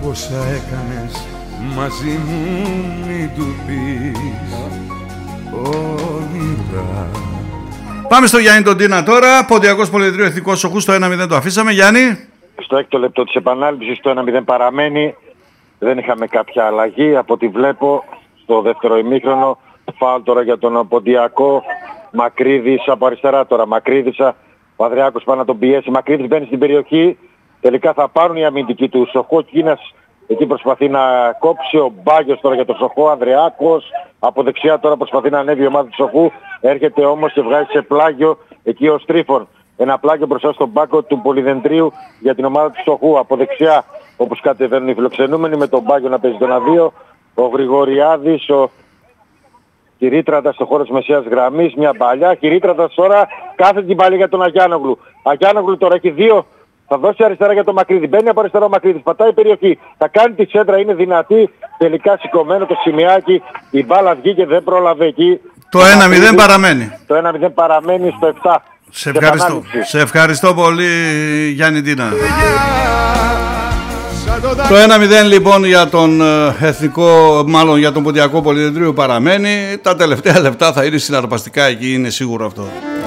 Όσα έκανες μαζί μου μην του πεις όνειρα. Πάμε στο Γιάννη τον Τίνα τώρα. Ποντιακός Πολυεδρίου Εθνικός Σοχού στο 1-0 το αφήσαμε. Γιάννη. Στο έκτο λεπτό της επανάληψης το 1-0 παραμένει. Δεν είχαμε κάποια αλλαγή. Από ό,τι βλέπω στο δεύτερο ημίχρονο. Φάουλ τώρα για τον Ποντιακό. Μακρύδης από αριστερά τώρα. Μακρύδησα. Ο Ανδρεάκος πάει να τον πιέσει. Μακρύδης μπαίνει στην περιοχή. Τελικά θα πάρουν οι αμυντικοί του Σοχού. Ο Κίνας εκεί προσπαθεί να κόψει. Ο Μπάγιος τώρα για τον Σοχού. Ανδρεάκος. Από δεξιά τώρα προσπαθεί να ανέβει η ομάδα του Σοχού. Έρχεται όμως και βγάζει σε πλάγιο εκεί ο Στρίφων. Ένα πλάγιο μπροστά στον πάκο του Πολυδεντρίου για την ομάδα του Σοχού. Από δεξιά όπως κατεβαίνουν οι φιλοξενούμενοι με τον Μπάγιο να παίζει τον αδείο. Ο Γρηγοριάδης, ο Κυρίτρατας στο χώρο της μεσαίας γραμμής. Μια παλιά. Κυρίτρατας τώρα κάθεται την παλιά για τον Αγιάνογλου. Αγιάνογλου τώρα έχει δύο. Θα δώσει αριστερά για τον Μακρύδη. Μπαίνει από αριστερά ο Μακρύδης. Πατάει η περιοχή. Θα κάνει τη σέντρα. Είναι δυνατή. Τελικά σηκωμένο το σημειάκι. Η μπάλα βγήκε, δεν πρόλαβε εκεί. Το 1-0 παραμένει. Το 1-0 παραμένει στο 7. Σε ευχαριστώ πολύ Γιάννη Τίνα. Το 1-0 λοιπόν για τον εθνικό, μάλλον για τον Ποντιακό Πολυεδρίου παραμένει. Τα τελευταία λεπτά θα είναι συναρπαστικά εκεί, είναι σίγουρο αυτό.